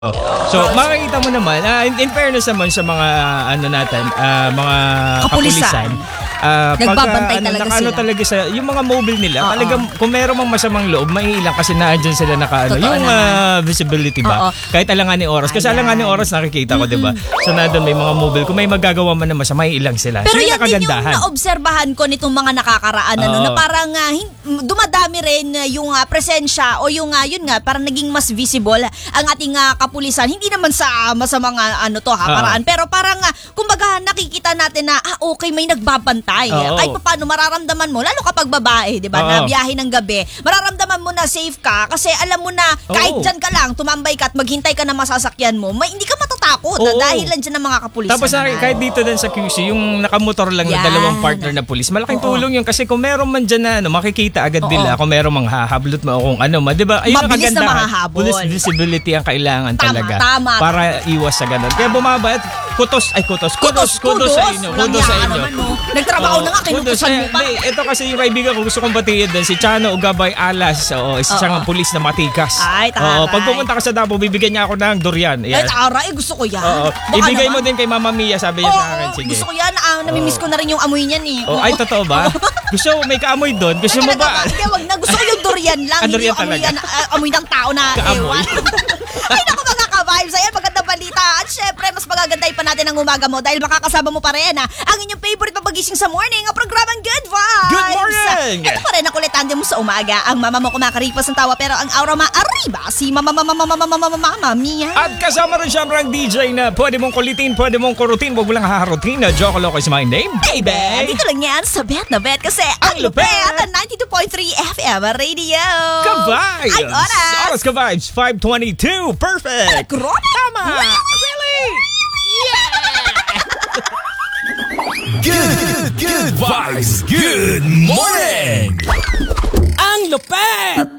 So, makikita mo naman, in fairness naman sa mga mga kapulisan, nagbabantay talaga sila. Talaga sa yung mga mobile nila, Oo. talagang kung meron mang masamang loob, maiilang kasi naandyan sila Totoo yung naman. visibility ba? Oo. Kahit alanganin oras. Kasi Ayan. alanganin oras nakikita ko, 'di ba? So nandun may mga mobile, kung may magagawa man na masama, maiilang sila. Pero So, yan din yung nakagandahan. naobserbahan ko nitong mga nakakaraan Oo. na parang dumadami rin yung presensya o yung yun nga parang naging mas visible ang ating kapulisan. Hindi naman sa masamang paraan, pero parang kumbaga nakikita natin na okay, may nagbabantay. Oo. Kahit paano mararamdaman mo lalo kapag babae, 'di ba? Oo. Na biyahe ng gabi, mararamdaman mo na safe ka kasi alam mo na kahit Oo. diyan ka lang tumambay ka at maghintay ka na masasakyan mo, hindi ka matatakot Oo. dahil nandiyan ang mga kapulisan. Tapos kahit dito din sa QC, yung nakamotor lang na Yan. dalawang partner na pulis, malaking Oo. tulong yun kasi kung meron man dyan na makikita agad Oo. nila kung meron mang hahablot mo o kung di ba? Ayun ang Mabilis na kagandahan. mahahabol. Police visibility ang kailangan Tama, talaga tama. para iwas sa ganun. Kaya bumaba at kudos sa inyo. Walang Kudos sa yan inyo. naman, no? Nagtrabaho na nga, kinukusan mo pa. Ito kasi yung kaibigan ko, gusto kong batiin din, si Chano Ugabay Alas. Isa siyang pulis na matikas. Ay, taray. Pag pumunta ka sa Davao, bibigyan niya ako ng durian. Ay, Yes. taray, gusto ko yan. Oo. Baka Ibigay mo naman. din kay Mama Mia, sabi niya sa akin. Oo, Sige. gusto ko yan. Namimiss ko na rin yung amoy niyan eh. Ay, totoo ba? Gusto mo, may kaamoy doon? Gusto mo ba? Hindi, wag na. Gusto ko yung durian lang. Hindi Durian yung amoy, talaga. amoy ng tao na Kaamoy. ewan. Ay, naku mga ka-vibes. Ayan, magandang balita. At syempre, mas magaganday pa natin ang umaga mo dahil makakasama mo pa rin ang inyong favorite papagising sa morning, ang programang Good Vibes. Good morning! Ito pa rin ang kulitan mo sa umaga. Ang mama mo kumakaripas ng tawa pero ang aura maariba si Mama Mia. At kasama rin siyempre ang DJ na pwede mong kulitin, pwede mong kurutin, wag mo lang haharutin na Joko Loco is my name, baby! Dito lang yan sa Bet na Bet kasi ang lupet! lupet ang 92.3 FM Radio. Ka-vibes! Ay, oras! Ka-vibes, 5:22, perfect! Grabe! Tama! Really? Good vibes. Good morning. Ang lupet!